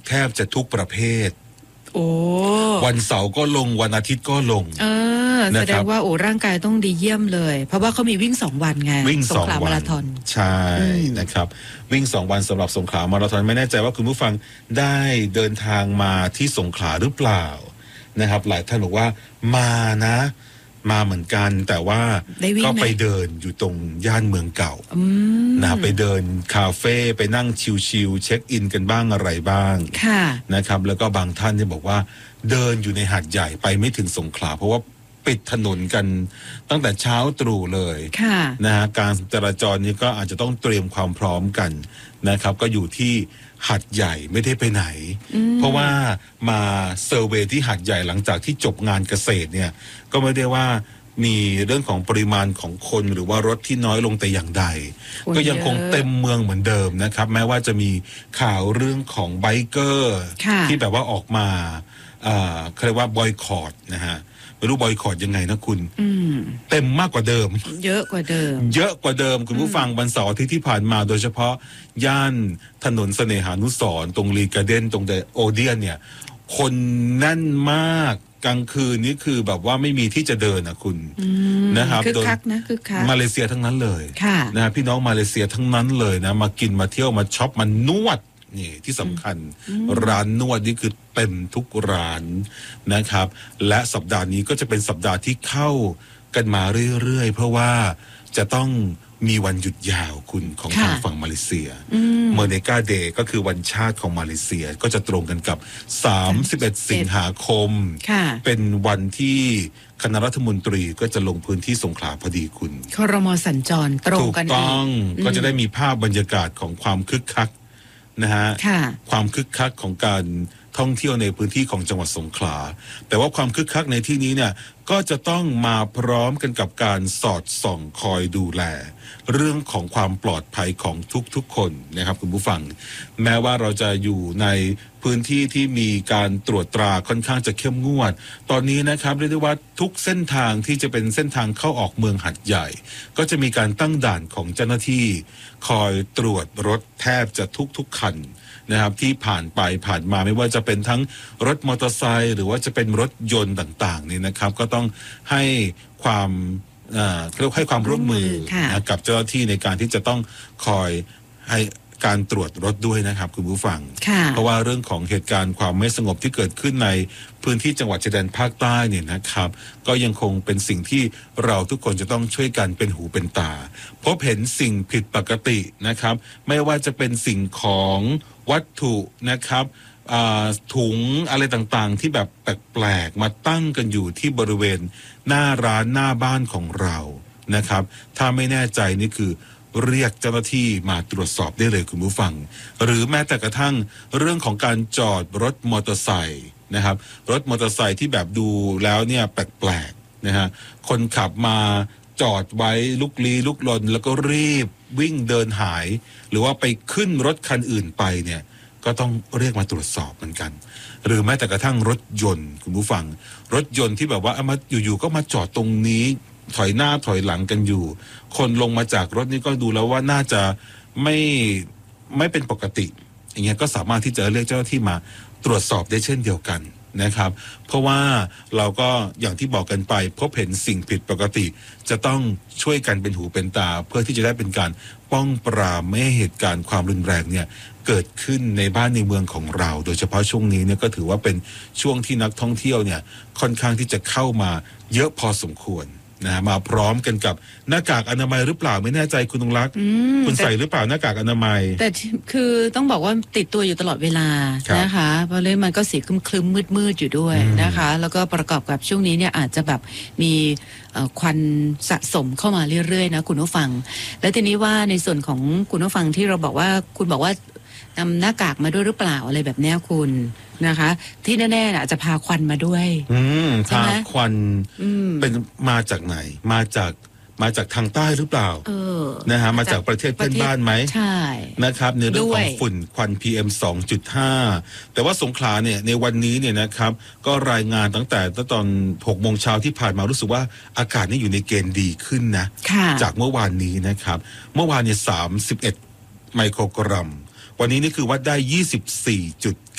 แทบจะทุกประเภทโอ้วันเสาร์ก็ลงวันอาทิตย์ก็ลงแสดงว่าโอ้ร่างกายต้องดีเยี่ยมเลยเพราะว่าเขามีวิ่ง2 วันไงวิ่ง2 วันมาราธอนใช่นะครับวิ่ง2 วันสำหรับสงขลามาราธอนไม่แน่ใจว่าคุณผู้ฟังได้เดินทางมาที่สงขลาหรือเปล่านะครับหลายท่านบอกว่ามานะมาเหมือนกันแต่ว่าก็ไปเดินอยู่ตรงย่านเมืองเก่านะไปเดินคาเฟ่ไปนั่งชิลๆเช็คอินกันบ้างอะไรบ้างนะครับแล้วก็บางท่านเนี่ยบอกว่าเดินอยู่ในหาดใหญ่ไปไม่ถึงสงขลาเพราะว่าปิดถนนกันตั้งแต่เช้าตรู่เลยนะฮะการจราจรนี้ก็อาจจะต้องเตรียมความพร้อมกันนะครับก็อยู่ที่หาดใหญ่ไม่ได้ไปไหนเพราะว่ามาเซอร์เวย์ที่หาดใหญ่หลังจากที่จบงานเกษตรเนี่ยก็ไม่ได้ว่ามีเรื่องของปริมาณของคนหรือว่ารถที่น้อยลงแต่อย่างใดก็ยังคงเต็มเมืองเหมือนเดิมนะครับแม้ว่าจะมีข่าวเรื่องของไบเกอร์ที่แบบว่าออกมาเขาเรียกว่าบอยคอตนะฮะไม่รู้บอยคอตยังไงนะคุณเต็มมากกว่าเดิมเยอะกว่าเดิมคุณผู้ฟังวันเสาร์ที่ผ่านมาโดยเฉพาะย่านถนนเสน่หานุสรณ์ตรงรีการ์เด้นตรงโอเดียนเนี่ยคนแน่นมากกลางคืนนี่คือแบบว่าไม่มีที่จะเดินนะคุณนะครับคึกคักนะคึกคักมาเลเซียทั้งนั้นเลยนะพี่น้องมาเลเซียทั้งนั้นเลยนะมากินมาเที่ยวมาช็อปมานวดนี่ที่สำคัญร้านนวดนี่คือเต็มทุกร้านนะครับและสัปดาห์นี้ก็จะเป็นสัปดาห์ที่เข้ากันมาเรื่อยๆเพราะว่าจะต้องมีวันหยุดยาวคุณของทางฝั่งมาเลเซียเมอร์เนกาเดย์ก็คือวันชาติของมาเลเซียก็จะตรงกันกับ31สิงหาคมเป็นวันที่คณะรัฐมนตรีก็จะลงพื้นที่สงขลาพอดีคุณครม.สัญจรตรงกันถูกต้องก็จะได้มีภาพบรรยากาศของความคึกคักนะฮะความคึกคักของการท่องเที่ยวในพื้นที่ของจังหวัดสงขลาแต่ว่าความคึกคักในที่นี้เนี่ยก็จะต้องมาพร้อมกันกับการสอดส่องคอยดูแลเรื่องของความปลอดภัยของทุกๆคนนะครับคุณผู้ฟังแม้ว่าเราจะอยู่ในพื้นที่ที่มีการตรวจตราค่อนข้างจะเข้มงวดตอนนี้นะครับเรียกได้ว่าทุกเส้นทางที่จะเป็นเส้นทางเข้าออกเมืองหัดใหญ่ก็จะมีการตั้งด่านของเจ้าหน้าที่คอยตรวจรถแทบจะทุกคันนะครับที่ผ่านไปผ่านมาไม่ว่าจะเป็นทั้งรถมอเตอร์ไซค์หรือว่าจะเป็นรถยนต์ต่างๆนี่นะครับก็ต้องให้ความให้ความร่วมมือกับเจ้าหน้าที่ในการที่จะต้องคอยให้การตรวจรถด้วยนะครับคุณผู้ฟังเพราะว่าเรื่องของเหตุการณ์ความไม่สงบที่เกิดขึ้นในพื้นที่จังหวัดชายแดนภาคใต้เนี่ยนะครับก็ยังคงเป็นสิ่งที่เราทุกคนจะต้องช่วยกันเป็นหูเป็นตาพบเห็นสิ่งผิดปกตินะครับไม่ว่าจะเป็นสิ่งของวัตถุนะครับถุงอะไรต่างๆที่แบบแปลกๆมาตั้งกันอยู่ที่บริเวณหน้าร้านหน้าบ้านของเรานะครับถ้าไม่แน่ใจนี่คือเรียกเจ้าหน้าที่มาตรวจสอบได้เลยคุณผู้ฟังหรือแม้แต่กระทั่งเรื่องของการจอดรถมอเตอร์ไซค์นะครับรถมอเตอร์ไซค์ที่แบบดูแล้วเนี่ยแปลกๆนะฮะคนขับมาจอดไว้ลุกลี้ลุกลนแล้วก็รีบวิ่งเดินหายหรือว่าไปขึ้นรถคันอื่นไปเนี่ยก็ต้องเรียกมาตรวจสอบเหมือนกันหรือแม้แต่กระทั่งรถยนต์คุณผู้ฟังรถยนต์ที่แบบว่ามาอยู่ๆก็มาจอดตรงนี้ถอยหน้าถอยหลังกันอยู่คนลงมาจากรถนี่ก็ดูแล้วว่าน่าจะไม่เป็นปกติอย่างเงี้ยก็สามารถที่จะเรียกเจ้าหน้าที่มาตรวจสอบได้เช่นเดียวกันนะครับเพราะว่าเราก็อย่างที่บอกกันไปพบเห็นสิ่งผิดปกติจะต้องช่วยกันเป็นหูเป็นตาเพื่อที่จะได้เป็นการป้องปรามไม่ให้เหตุการณ์ความรุนแรงเนี่ยเกิดขึ้นในบ้านในเมืองของเราโดยเฉพาะช่วงนี้เนี่ยก็ถือว่าเป็นช่วงที่นักท่องเที่ยวเนี่ยค่อนข้างที่จะเข้ามาเยอะพอสมควรนะมาพร้อมกันกับหน้ากากอนามัยหรือเปล่าไม่แน่ใจคุณนงรักคุณใส่หรือเปล่าหน้ากากอนามัยแต่คือต้องบอกว่าติดตัวอยู่ตลอดเวลานะคะเพราะเลยมันก็สีคลึ้มๆมืดๆอยู่ด้วยนะคะแล้วก็ประกอบกับช่วงนี้เนี่ยอาจจะแบบมีควันสะสมเข้ามาเรื่อยๆนะคุณผู้ฟังแล้วทีนี้ว่าในส่วนของคุณผู้ฟังที่เราบอกว่าคุณบอกว่านำหน้ากากมาด้วยหรือเปล่าอะไรแบบนี้คุณนะคะที่แน่ๆอาจจะพาควันมาด้วยพาควันเป็นมาจากไหนมาจากทางใต้หรือเปล่านะฮะมาจากประเทศเพื่อนบ้านไหมใช่นะครับในเรื่องของฝุ่นควัน PM 2.5 แต่ว่าสงขลาเนี่ยในวันนี้เนี่ยนะครับก็รายงานตั้งแต่ตอน 6 โมงเช้าที่ผ่านมารู้สึกว่าอากาศนี่อยู่ในเกณฑ์ดีขึ้นนะจากเมื่อวานนี้นะครับเมื่อวานเนี่ย31 ไมโครกรัมวันนี้นี่คือวัดได้